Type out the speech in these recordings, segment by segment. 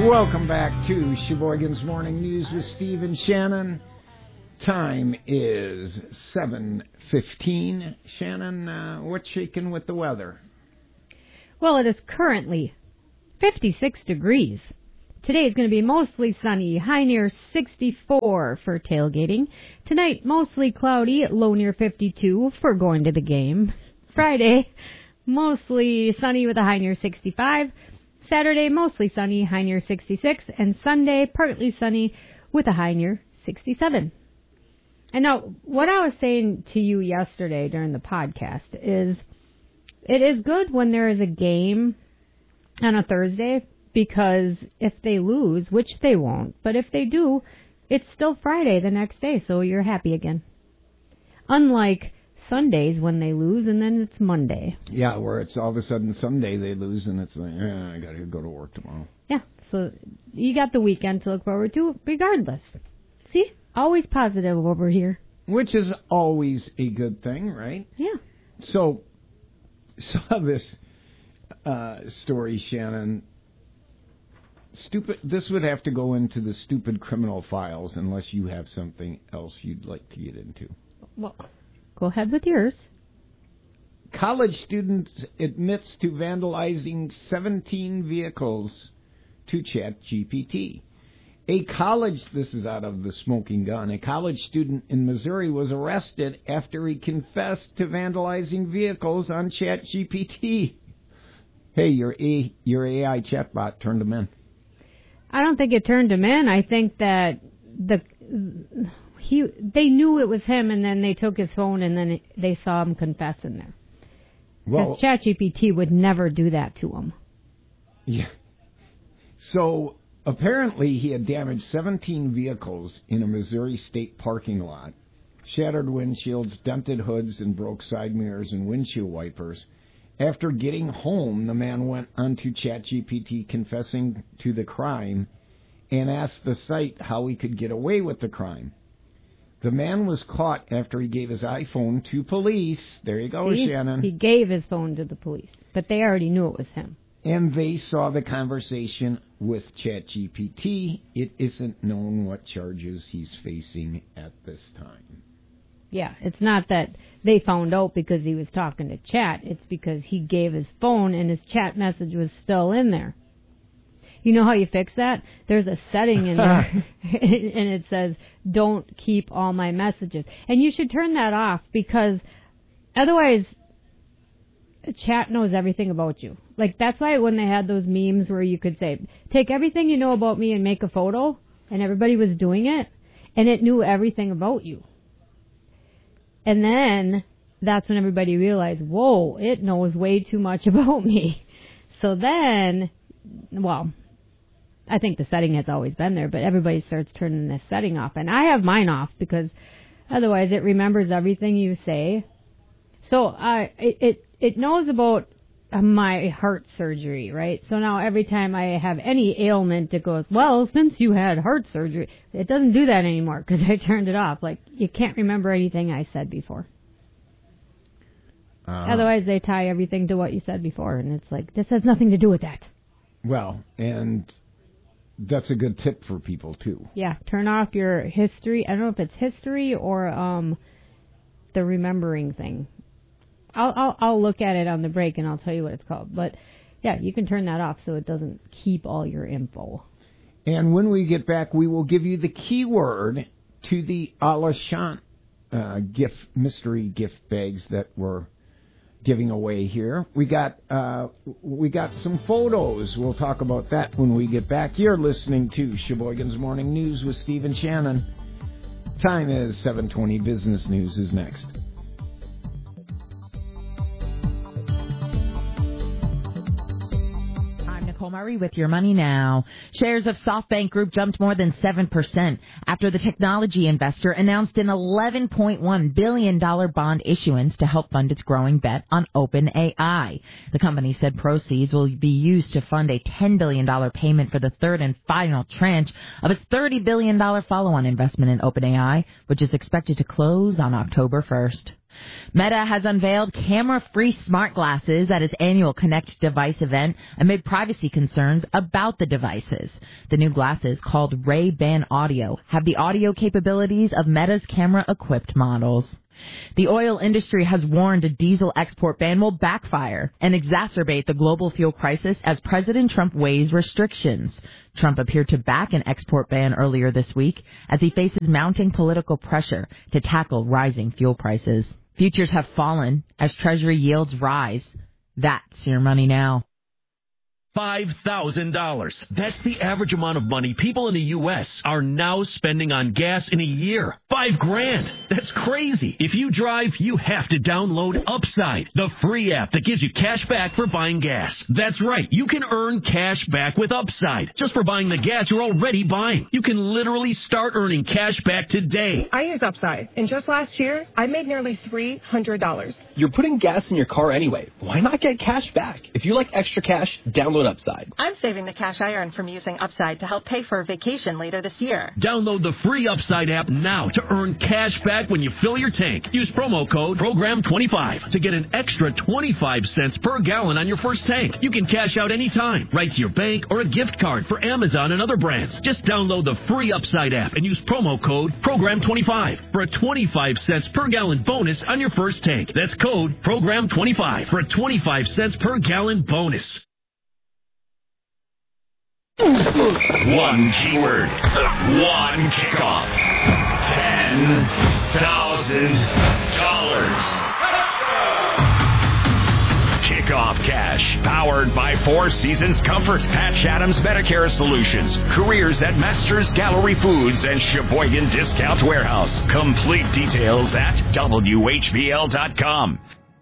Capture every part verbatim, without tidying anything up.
Welcome back to Sheboygan's Morning News with Steve and Shannon. Time is seven fifteen. Shannon, uh, what's shaking with the weather? Well, it is currently fifty-six degrees. Today is going to be mostly sunny, high near sixty-four for tailgating. Tonight, mostly cloudy, low near fifty-two for going to the game. Friday, mostly sunny with a high near sixty-five. Saturday, mostly sunny, high near sixty-six. And Sunday, partly sunny with a high near sixty-seven. And now, what I was saying to you yesterday during the podcast is it is good when there is a game on a Thursday, because if they lose, which they won't, but if they do, it's still Friday the next day, so you're happy again. Unlike Sundays when they lose, and then it's Monday. Yeah, where it's all of a sudden Sunday they lose, and it's like, eh, I got to go to work tomorrow. Yeah, so you got the weekend to look forward to, regardless. See? Always positive over here. Which is always a good thing, right? Yeah. So, saw this uh, story, Shannon. Stupid. This would have to go into the stupid criminal files unless you have something else you'd like to get into. Well, go ahead with yours. College student admits to vandalizing seventeen vehicles to ChatGPT. A college, this is out of the Smoking Gun, a college student in Missouri was arrested after he confessed to vandalizing vehicles on ChatGPT. Hey, your A, your A I chatbot turned him in. I don't think it turned him in. I think that the he they knew it was him, and then they took his phone, and then they saw him confess in there. Because well, ChatGPT would never do that to him. Yeah. So apparently he had damaged seventeen vehicles in a Missouri state parking lot, shattered windshields, dented hoods, and broke side mirrors and windshield wipers. After getting home, the man went onto ChatGPT confessing to the crime and asked the site how he could get away with the crime. The man was caught after he gave his iPhone to police. There you go, See? Shannon. He gave his phone to the police, but they already knew it was him. And they saw the conversation with ChatGPT. It isn't known what charges he's facing at this time. Yeah, it's not that they found out because he was talking to chat. It's because he gave his phone and his chat message was still in there. You know how you fix that? There's a setting in there, and it says, don't keep all my messages. And you should turn that off, because otherwise chat knows everything about you. Like, that's why when they had those memes where you could say, take everything you know about me and make a photo, and everybody was doing it, and it knew everything about you. And then that's when everybody realized, whoa, it knows way too much about me. So then, well, I think the setting has always been there, but everybody starts turning this setting off. And I have mine off, because otherwise it remembers everything you say. So uh, it, it, it knows about my heart surgery, right? So now every time I have any ailment, it goes, well, since you had heart surgery. It doesn't do that anymore because I turned it off. Like, you can't remember anything I said before. Uh, Otherwise, they tie everything to what you said before, and it's like, this has nothing to do with that. Well, and that's a good tip for people, too. Yeah, turn off your history. I don't know if it's history or um, the remembering thing. I'll, I'll I'll look at it on the break and I'll tell you what it's called. But yeah, you can turn that off so it doesn't keep all your info. And when we get back, we will give you the keyword to the Alashant uh, gift mystery gift bags that we're giving away here. We got uh, we got some photos. We'll talk about that when we get back. You're listening to Sheboygan's Morning News with Steve and Shannon. Time is seven twenty. Business News is next. Murray with your money now. Shares of SoftBank Group jumped more than seven percent after the technology investor announced an eleven point one billion dollars bond issuance to help fund its growing bet on OpenAI. The company said proceeds will be used to fund a ten billion dollars payment for the third and final tranche of its thirty billion dollars follow-on investment in OpenAI, which is expected to close on October first. Meta has unveiled camera-free smart glasses at its annual Connect Device event amid privacy concerns about the devices. The new glasses, called Ray-Ban Audio, have the audio capabilities of Meta's camera-equipped models. The oil industry has warned a diesel export ban will backfire and exacerbate the global fuel crisis as President Trump weighs restrictions. Trump appeared to back an export ban earlier this week as he faces mounting political pressure to tackle rising fuel prices. Futures have fallen as Treasury yields rise. That's your money now. five thousand dollars. That's the average amount of money people in the U S are now spending on gas in a year. Five grand. That's crazy. If you drive, you have to download Upside, the free app that gives you cash back for buying gas. That's right. You can earn cash back with Upside just for buying the gas you're already buying. You can literally start earning cash back today. I use Upside, and just last year, I made nearly three hundred dollars. You're putting gas in your car anyway. Why not get cash back? If you like extra cash, download Upside. I'm saving the cash I earn from using Upside to help pay for a vacation later this year. Download the free Upside app now to earn cash back when you fill your tank. Use promo code program twenty-five to get an extra twenty-five cents per gallon on your first tank. You can cash out anytime, right to your bank or a gift card for Amazon and other brands. Just download the free Upside app and use promo code program twenty-five for a twenty-five cents per gallon bonus on your first tank. That's code program twenty-five for a twenty-five cents per gallon bonus. One keyword, one kickoff, ten thousand dollars. Kickoff cash, powered by Four Seasons Comfort, Patch Adams Medicare Solutions, careers at Masters Gallery Foods and Sheboygan Discount Warehouse. Complete details at W H B L dot com.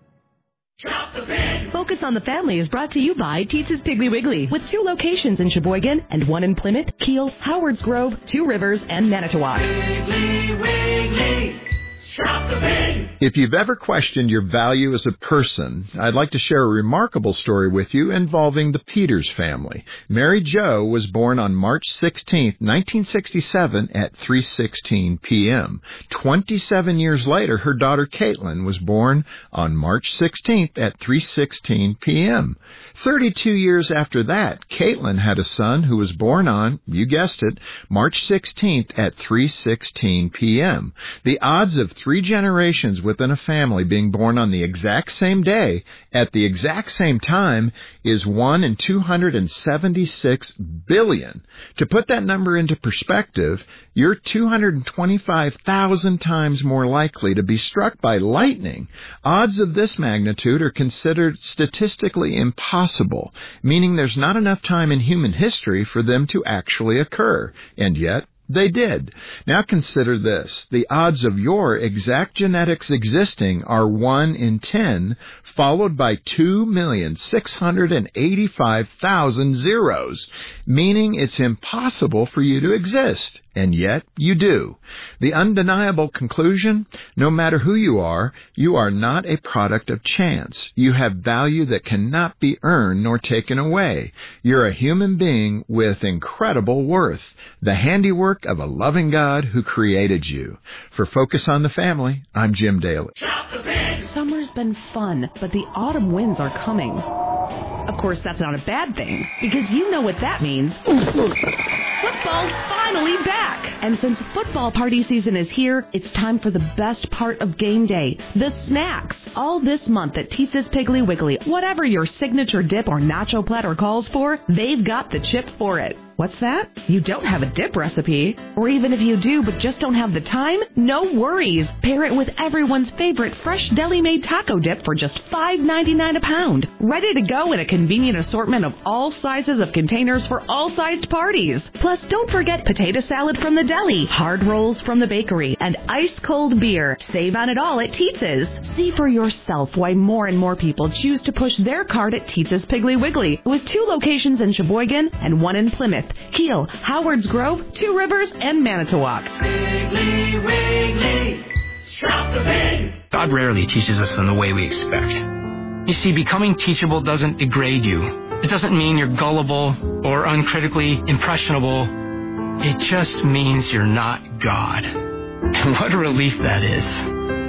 Focus on the Family is brought to you by Teetz's Piggly Wiggly, with two locations in Sheboygan and one in Plymouth, Kiel, Howards Grove, Two Rivers, and Manitowoc. Piggly Wiggly, shop the pig. If you've ever questioned your value as a person, I'd like to share a remarkable story with you involving the Peters family. Mary Jo was born on March sixteenth, nineteen sixty-seven at three sixteen p.m. Twenty-seven years later, her daughter Caitlin was born on March sixteenth at three sixteen p.m. Thirty-two years after that, Caitlin had a son who was born on, you guessed it, March sixteenth at three sixteen p.m. The odds of three generations within a family being born on the exact same day at the exact same time is one in two hundred seventy-six billion. To put that number into perspective, you're two hundred twenty-five thousand times more likely to be struck by lightning. Odds of this magnitude are considered statistically impossible, meaning there's not enough time in human history for them to actually occur. And yet, they did. Now consider this. The odds of your exact genetics existing are one in ten, followed by two million six hundred eighty-five thousand zeros, meaning it's impossible for you to exist. And yet, you do. The undeniable conclusion, no matter who you are, you are not a product of chance. You have value that cannot be earned nor taken away. You're a human being with incredible worth, the handiwork of a loving God who created you. For Focus on the Family, I'm Jim Daly. Summer's been fun, but the autumn winds are coming. Of course, that's not a bad thing, because you know what that means. Football's finally back! And since football party season is here, it's time for the best part of game day, the snacks. All this month at Teetz's Piggly Wiggly, whatever your signature dip or nacho platter calls for, they've got the chip for it. What's that? You don't have a dip recipe? Or even if you do but just don't have the time? No worries. Pair it with everyone's favorite fresh deli-made taco dip for just five ninety-nine a pound. Ready to go in a convenient assortment of all sizes of containers for all sized parties. Plus, don't forget potato salad from the deli, hard rolls from the bakery, and ice-cold beer. Save on it all at Teetz's. See for yourself why more and more people choose to push their cart at Teetz's Piggly Wiggly, with two locations in Sheboygan and one in Plymouth, Kiel, Howards Grove, Two Rivers, and Manitowoc. Piggly Wiggly, shop the pig. God rarely teaches us in the way we expect. You see, becoming teachable doesn't degrade you. It doesn't mean you're gullible or uncritically impressionable. It just means you're not God. And what a relief that is.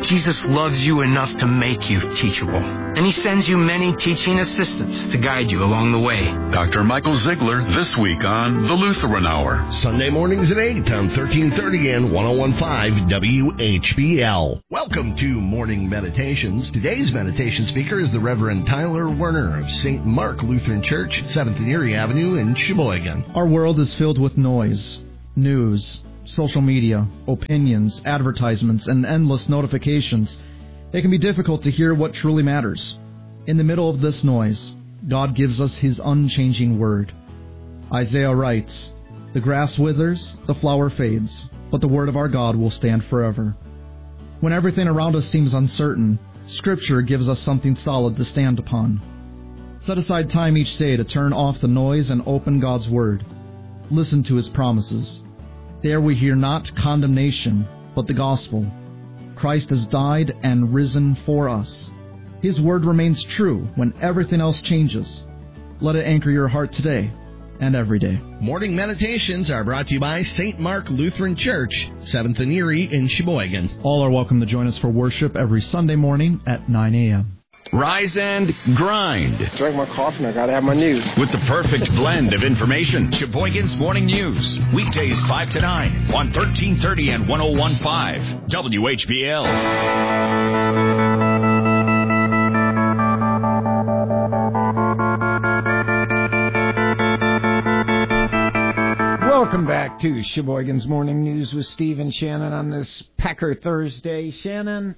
Jesus loves you enough to make you teachable, and he sends you many teaching assistants to guide you along the way. Doctor Michael Ziegler this week on The Lutheran Hour. Sunday mornings at eight on thirteen thirty and ten fifteen W H B L. Welcome to Morning Meditations. Today's meditation speaker is the Reverend Tyler Werner of Saint Mark Lutheran Church, seventh and Erie Avenue in Sheboygan. Our world is filled with noise, news, social media, opinions, advertisements, and endless notifications. It can be difficult to hear what truly matters. In the middle of this noise, God gives us His unchanging word. Isaiah writes, "The grass withers, the flower fades, but the word of our God will stand forever." When everything around us seems uncertain, Scripture gives us something solid to stand upon. Set aside time each day to turn off the noise and open God's word. Listen to His promises. There we hear not condemnation, but the gospel. Christ has died and risen for us. His word remains true when everything else changes. Let it anchor your heart today and every day. Morning Meditations are brought to you by Saint Mark Lutheran Church, seventh and Erie in Sheboygan. All are welcome to join us for worship every Sunday morning at nine a.m. Rise and grind. Drink my coffee and I gotta have my news. With the perfect blend of information. Sheboygan's Morning News. Weekdays five to nine on thirteen thirty and ten fifteen W H B L. Welcome back to Sheboygan's Morning News with Steve and Shannon on this Packer Thursday. Shannon,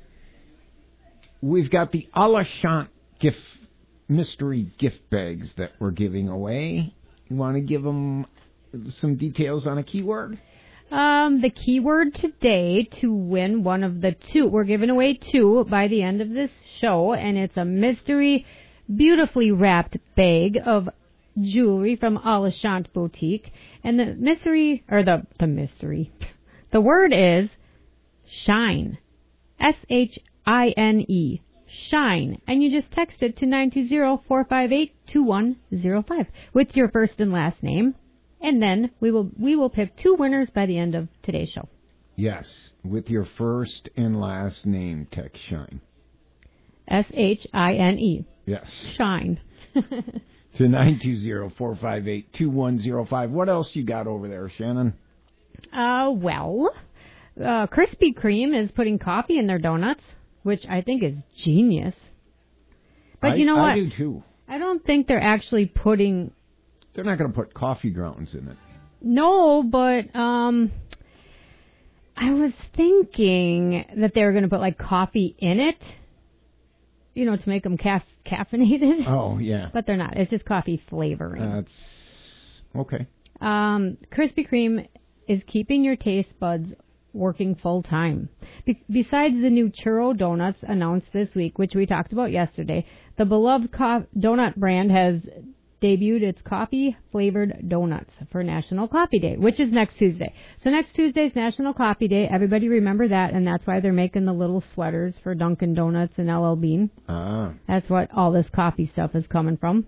we've got the Alashant gift, mystery gift bags that we're giving away. You want to give them some details on a keyword? Um, the keyword today to win one of the two, we're giving away two by the end of this show, and it's a mystery, beautifully wrapped bag of jewelry from Alashant Boutique. And the mystery, or the, the mystery, the word is shine. S H I N E. Shine. And you just text it to nine two zero, four five eight, two one zero five with your first and last name. And then we will we will pick two winners by the end of today's show. Yes, with your first and last name, text shine. S H I N E. Yes. Shine. To nine two zero, four five eight, two one zero five. What else you got over there, Shannon? Uh, well, uh, Krispy Kreme is putting coffee in their donuts, which I think is genius. But I, you know what? I do too. I don't think they're actually putting... They're not going to put coffee grounds in it. No, but um, I was thinking that they were going to put like coffee in it, you know, to make them caf- caffeinated. Oh, yeah. But they're not. It's just coffee flavoring. That's okay. Um, Krispy Kreme is keeping your taste buds working full time. Be- besides the new churro donuts announced this week, which we talked about yesterday, the beloved co- donut brand has debuted its coffee-flavored donuts for National Coffee Day, which is next Tuesday. So next Tuesday's National Coffee Day. Everybody remember that, and that's why they're making the little sweaters for Dunkin' Donuts and L L Bean. Ah. That's what all this coffee stuff is coming from.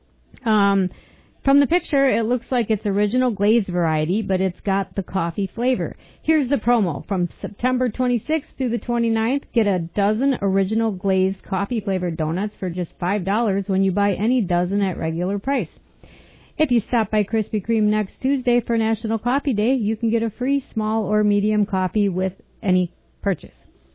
Um, from the picture, it looks like it's original glazed variety, but it's got the coffee flavor. Here's the promo. From September twenty-sixth through the twenty-ninth, get a dozen original glazed coffee-flavored donuts for just five dollars when you buy any dozen at regular price. If you stop by Krispy Kreme next Tuesday for National Coffee Day, you can get a free small or medium coffee with any purchase.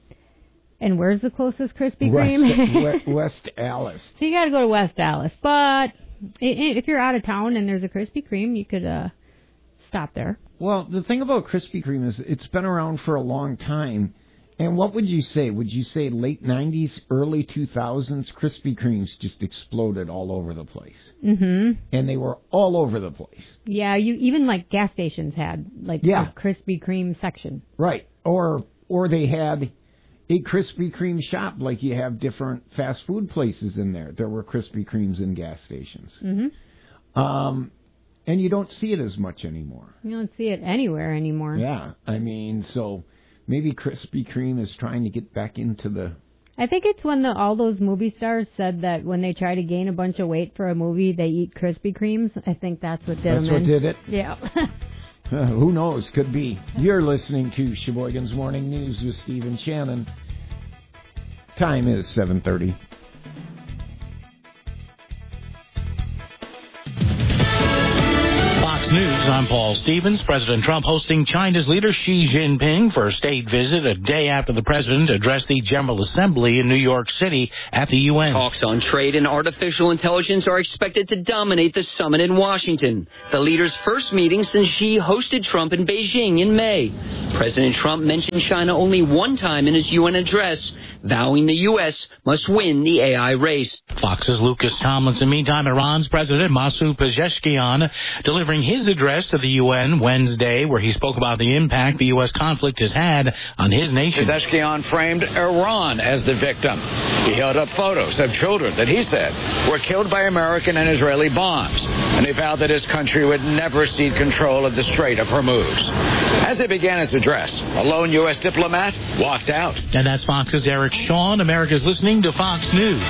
And where's the closest Krispy Kreme? West, West Allis. So you got to go to West Allis, but if you're out of town and there's a Krispy Kreme, you could uh, stop there. Well, the thing about Krispy Kreme is it's been around for a long time. And what would you say? Would you say late nineties, early two thousands? Krispy Kremes just exploded all over the place. Mm-hmm. And they were all over the place. Yeah, you even like gas stations had like yeah. a Krispy Kreme section. Right. Or or they had a Krispy Kreme shop, like you have different fast food places in there. There were Krispy Kremes in gas stations. Mm-hmm. Um, and you don't see it as much anymore. You don't see it anywhere anymore. Yeah, I mean, so maybe Krispy Kreme is trying to get back into the... I think it's when the, all those movie stars said that when they try to gain a bunch of weight for a movie, they eat Krispy Kremes. I think that's what did That's them what in. did it? Yeah. Uh, who knows? Could be. You're listening to Sheboygan's Morning News with Steve and Shannon. Time is seven thirty. News, I'm Paul Stevens. President Trump hosting China's leader Xi Jinping for a state visit a day after the president addressed the General Assembly in New York City at the U N. Talks on trade and artificial intelligence are expected to dominate the summit in Washington, the leaders' first meeting since Xi hosted Trump in Beijing in May. President Trump mentioned China only one time in his U N address, vowing the U S must win the A I race. Fox's Lucas Tomlinson. Meantime, Iran's President Masoud Pezeshkian delivering his address to the U N Wednesday, where he spoke about the impact the U S conflict has had on his nation. Pezeshkian framed Iran as the victim. He held up photos of children that he said were killed by American and Israeli bombs, and he vowed that his country would never cede control of the Strait of Hormuz. As he began his address, a lone U S diplomat walked out. And that's Fox's Eric Shawn. America's listening to Fox News.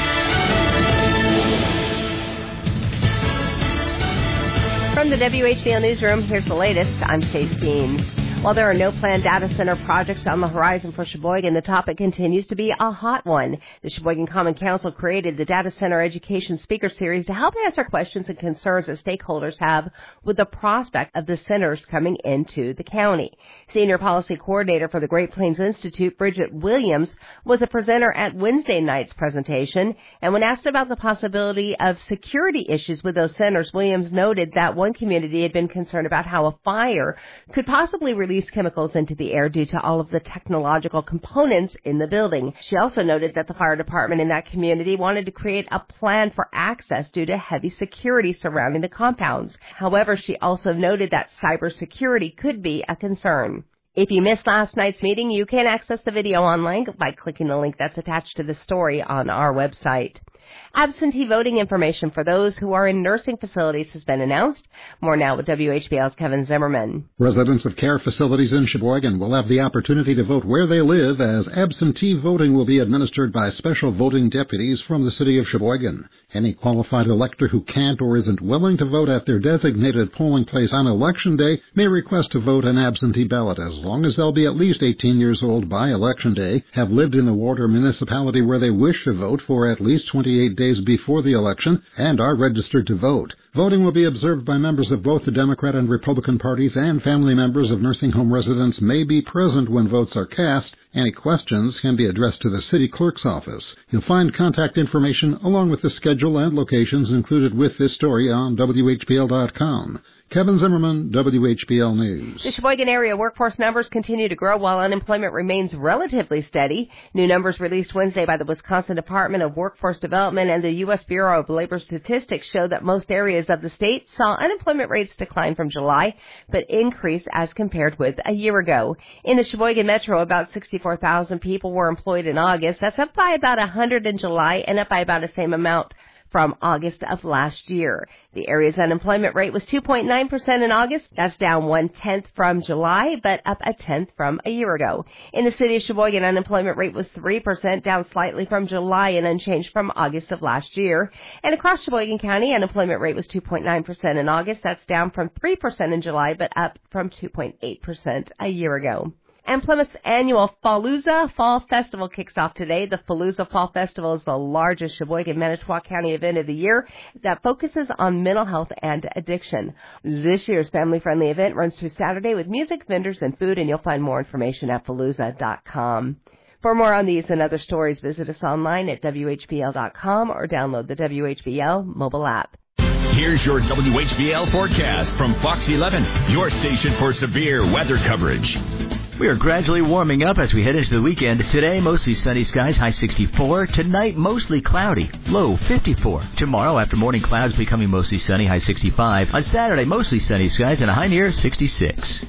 From the W H B L Newsroom, here's the latest. I'm Chase Dean. While there are no planned data center projects on the horizon for Sheboygan, the topic continues to be a hot one. The Sheboygan Common Council created the Data Center Education Speaker Series to help answer questions and concerns that stakeholders have with the prospect of the centers coming into the county. Senior Policy Coordinator for the Great Plains Institute, Bridget Williams, was a presenter at Wednesday night's presentation, and when asked about the possibility of security issues with those centers, Williams noted that one community had been concerned about how a fire could possibly release chemicals into the air due to all of the technological components in the building. She also noted that the fire department in that community wanted to create a plan for access due to heavy security surrounding the compounds. However, she also noted that cybersecurity could be a concern. If you missed last night's meeting, you can access the video online by clicking the link that's attached to the story on our website. Absentee voting information for those who are in nursing facilities has been announced. More now with W H B L's Kevin Zimmerman. Residents of care facilities in Sheboygan will have the opportunity to vote where they live, as absentee voting will be administered by special voting deputies from the city of Sheboygan. Any qualified elector who can't or isn't willing to vote at their designated polling place on Election Day may request to vote an absentee ballot, as long as they'll be at least eighteen years old by Election Day, have lived in the ward or municipality where they wish to vote for at least twenty-eight days before the election, and are registered to vote. Voting will be observed by members of both the Democrat and Republican parties, and family members of nursing home residents may be present when votes are cast. Any questions can be addressed to the city clerk's office. You'll find contact information along with the schedule and locations included with this story on W H B L dot com. Kevin Zimmerman, W H B L News. The Sheboygan area workforce numbers continue to grow while unemployment remains relatively steady. New numbers released Wednesday by the Wisconsin Department of Workforce Development and the U S Bureau of Labor Statistics show that most areas of the state saw unemployment rates decline from July, but increase as compared with a year ago. In the Sheboygan Metro, about sixty-four thousand people were employed in August. That's up by about one hundred in July and up by about the same amount from August of last year. The area's unemployment rate was two point nine percent in August. That's down one-tenth from July, but up a tenth from a year ago. In the city of Sheboygan, unemployment rate was three percent, down slightly from July and unchanged from August of last year. And across Sheboygan County, unemployment rate was two point nine percent in August. That's down from three percent in July, but up from two point eight percent a year ago. And Plymouth's annual Fallujah Fall Festival kicks off today. The Fallujah Fall Festival is the largest Sheboygan-Manitowoc County event of the year that focuses on mental health and addiction. This year's family-friendly event runs through Saturday with music, vendors, and food, and you'll find more information at fallujah dot com. For more on these and other stories, visit us online at W H B L dot com or download the W H B L mobile app. Here's your W H B L forecast from Fox eleven, your station for severe weather coverage. We are gradually warming up as we head into the weekend. Today, mostly sunny skies, high sixty-four. Tonight, mostly cloudy, low fifty-four. Tomorrow, after morning clouds becoming mostly sunny, high sixty-five. On Saturday, mostly sunny skies and a high near sixty-six.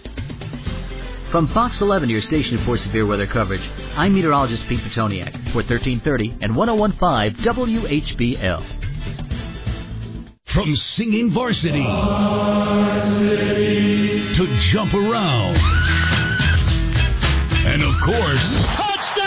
From Fox eleven, your station for severe weather coverage, I'm meteorologist Pete Petoniak for thirteen thirty and one oh one point five W H B L. From singing varsity, varsity to jump around. And of course, touchdown,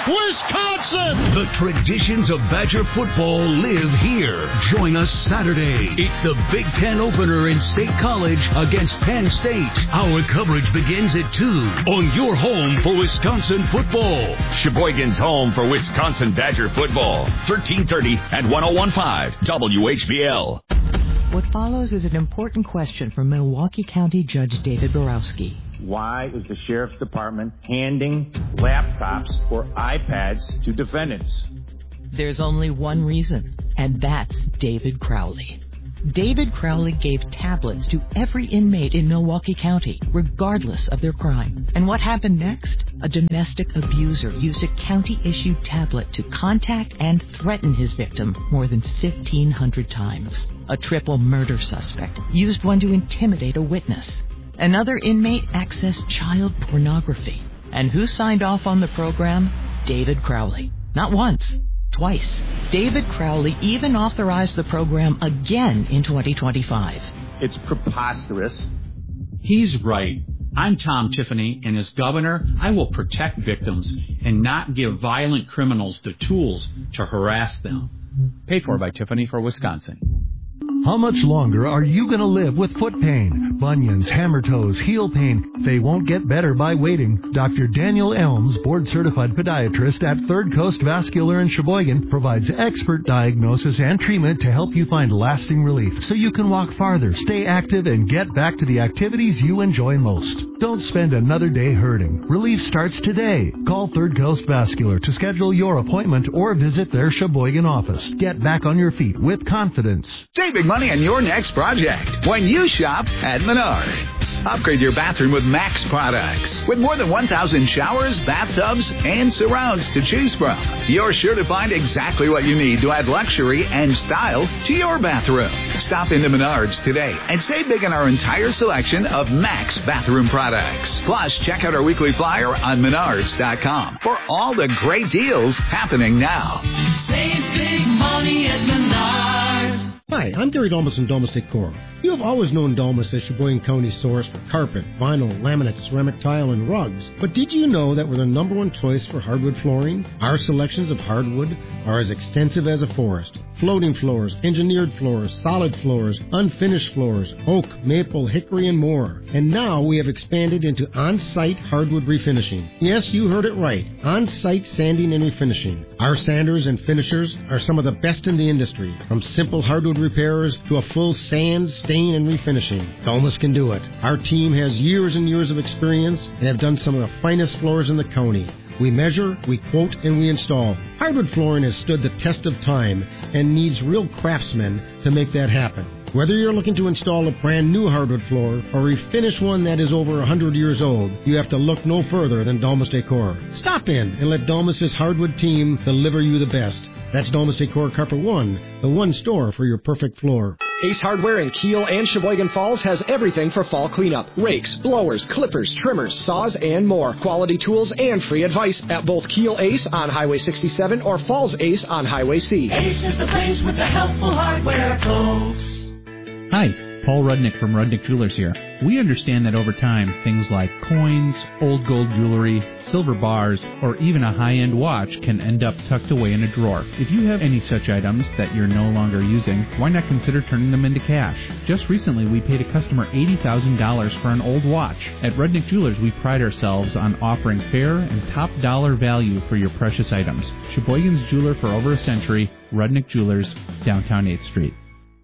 Wisconsin! The traditions of Badger football live here. Join us Saturday. It's the Big Ten opener in State College against Penn State. Our coverage begins at two on your home for Wisconsin football. Sheboygan's home for Wisconsin Badger football. thirteen thirty and one oh one point five W H B L. What follows is an important question from Milwaukee County Judge David Borowski. Why is the Sheriff's Department handing laptops or iPads to defendants? There's only one reason, and that's David Crowley. David Crowley gave tablets to every inmate in Milwaukee County, regardless of their crime. And what happened next? A domestic abuser used a county-issued tablet to contact and threaten his victim more than fifteen hundred times. A triple murder suspect used one to intimidate a witness. Another inmate accessed child pornography. And who signed off on the program? David Crowley. Not once, twice. David Crowley even authorized the program again in twenty twenty-five. It's preposterous. He's right. I'm Tom Tiffany, and as governor, I will protect victims and not give violent criminals the tools to harass them. Paid for by Tiffany for Wisconsin. How much longer are you going to live with foot pain, bunions, hammer toes, heel pain? They won't get better by waiting. Doctor Daniel Elms, board-certified podiatrist at Third Coast Vascular in Sheboygan, provides expert diagnosis and treatment to help you find lasting relief so you can walk farther, stay active, and get back to the activities you enjoy most. Don't spend another day hurting. Relief starts today. Call Third Coast Vascular to schedule your appointment or visit their Sheboygan office. Get back on your feet with confidence. Saving money on your next project when you shop at Menards. Upgrade your bathroom with Max products. With more than one thousand showers, bathtubs, and surrounds to choose from, you're sure to find exactly what you need to add luxury and style to your bathroom. Stop into Menards today and save big on our entire selection of Max bathroom products. Plus, check out our weekly flyer on menards dot com for all the great deals happening now. Save big money at Menards. Hi, I'm Gary Domus from Domus Decor. You have always known Domus as Sheboygan County's source for carpet, vinyl, laminate, ceramic tile, and rugs. But did you know that we're the number one choice for hardwood flooring? Our selections of hardwood are as extensive as a forest. Floating floors, engineered floors, solid floors, unfinished floors, oak, maple, hickory, and more. And now we have expanded into on-site hardwood refinishing. Yes, you heard it right. On-site sanding and refinishing. Our sanders and finishers are some of the best in the industry. From simple hardwood repairers to a full sand, stain, and refinishing. Domus can do it. Our team has years and years of experience and have done some of the finest floors in the county. We measure, we quote, and we install. Hardwood flooring has stood the test of time and needs real craftsmen to make that happen. Whether you're looking to install a brand new hardwood floor or refinish one that is over one hundred years old, you have to look no further than Domus Decor. Stop in and let Domus's hardwood team deliver you the best. That's Domus Decor Carpet One, the one store for your perfect floor. Ace Hardware in Kiel and Sheboygan Falls has everything for fall cleanup. Rakes, blowers, clippers, trimmers, saws, and more. Quality tools and free advice at both Kiel Ace on Highway sixty-seven or Falls Ace on Highway C. Ace is the place with the helpful hardware, folks. Hi, Paul Rudnick from Rudnick Jewelers here. We understand that over time, things like coins, old gold jewelry, silver bars, or even a high-end watch can end up tucked away in a drawer. If you have any such items that you're no longer using, why not consider turning them into cash? Just recently, we paid a customer eighty thousand dollars for an old watch. At Rudnick Jewelers, we pride ourselves on offering fair and top dollar value for your precious items. Sheboygan's jeweler for over a century, Rudnick Jewelers, downtown eighth Street.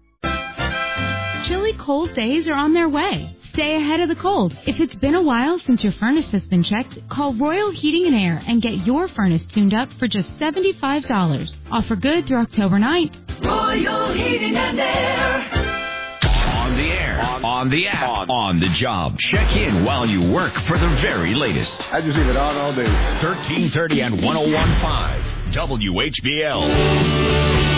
Chilly cold days are on their way. Stay ahead of the cold. If it's been a while since your furnace has been checked, call Royal Heating and Air and get your furnace tuned up for just seventy-five dollars. Offer good through October ninth. Royal Heating and Air. On the air, on, on the app, on. on the job. Check in while you work for the very latest. I just leave it on all day. thirteen thirty and one oh one point five W H B L.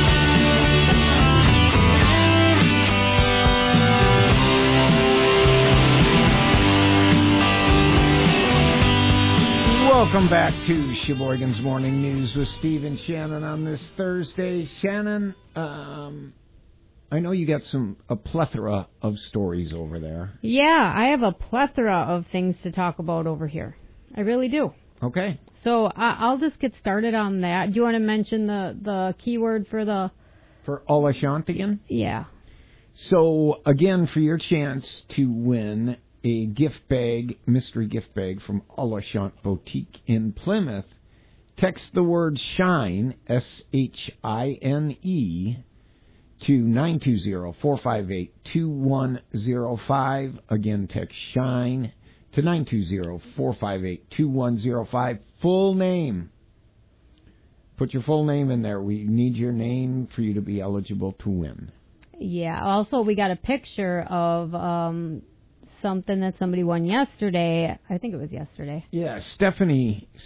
Welcome back to Sheboygan's Morning News with Steve and Shannon on this Thursday. Shannon, um, I know you got some a plethora of stories over there. Yeah, I have a plethora of things to talk about over here. I really do. Okay. So uh, I'll just get started on that. Do you want to mention the, the keyword for the... For Alashant again? Yeah. So, again, for your chance to win a gift bag, mystery gift bag from Alashant Boutique in Plymouth, text the word SHINE, S H I N E, to nine two zero, four five eight, two one zero five. Again, text SHINE to nine two zero, four five eight, two one zero five. Full name. Put your full name in there. We need your name for you to be eligible to win. Yeah. Also, we got a picture of um, something that somebody won yesterday. I think it was yesterday. Yeah, Stephanie